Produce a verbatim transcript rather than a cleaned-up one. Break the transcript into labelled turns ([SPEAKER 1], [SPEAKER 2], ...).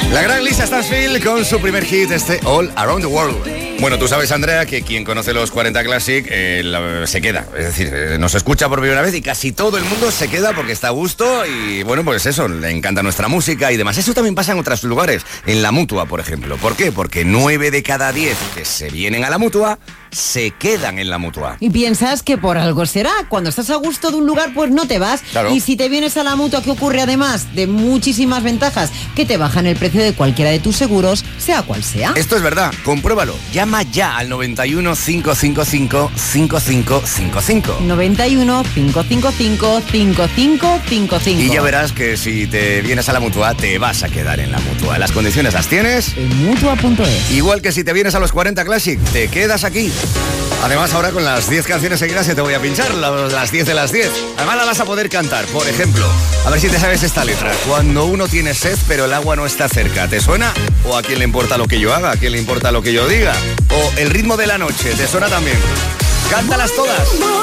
[SPEAKER 1] La gran Lisa Stansfield con su primer hit, este All Around the World. Bueno, tú sabes, Andrea, que quien conoce los cuarenta Classic eh, la, se queda. Es decir, eh, nos escucha por primera vez y casi todo el mundo se queda porque está a gusto y, bueno, pues eso, le encanta nuestra música y demás. Eso también pasa en otros lugares, en la Mutua, por ejemplo. ¿Por qué? Porque nueve de cada diez que se vienen a la Mutua se quedan en la Mutua.
[SPEAKER 2] Y piensas que por algo será. Cuando estás a gusto de un lugar, pues no te vas.
[SPEAKER 1] Claro.
[SPEAKER 2] Y si te vienes a la Mutua, ¿qué ocurre además de muchísimas ventajas? Que te bajan el precio de cualquiera de tus seguros, sea cual sea.
[SPEAKER 1] Esto es verdad, compruébalo. Llama ya al noventa y uno, cinco cinco cinco, cinco cinco cinco cinco.
[SPEAKER 2] noventa y uno, cinco cinco cinco, cinco cinco cinco cinco.
[SPEAKER 1] Y ya verás que si te vienes a la Mutua, te vas a quedar en la Mutua. Las condiciones las tienes
[SPEAKER 2] en mutua punto es.
[SPEAKER 1] Igual que si te vienes a los cuarenta Classic, te quedas aquí. Además, ahora con las diez canciones seguidas que te voy a pinchar, las diez de las diez. Además, la vas a poder cantar. Por ejemplo, a ver si te sabes esta letra. Cuando uno tiene sed, pero el agua no está cerca. ¿Te suena? ¿O a quién le importa lo que yo haga? ¿A quién le importa lo que yo diga? ¿O el ritmo de la noche? ¿Te suena también? Cántalas todas.